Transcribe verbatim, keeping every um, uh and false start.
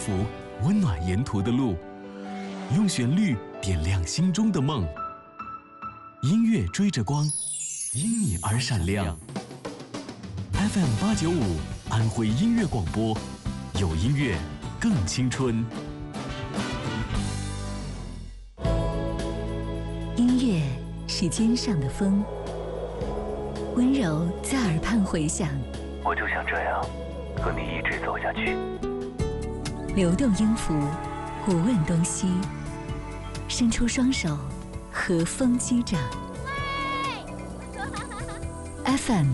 符，温暖沿途的路，用旋律点亮心中的梦。音乐追着光，因你而闪亮。F M 八九五，安徽音乐广播，有音乐更青春。 音乐是肩上的风，温柔在耳畔回响。 我就想这样和你一直走下去。 流动音符，不问东西，伸出双手，和风击掌。F M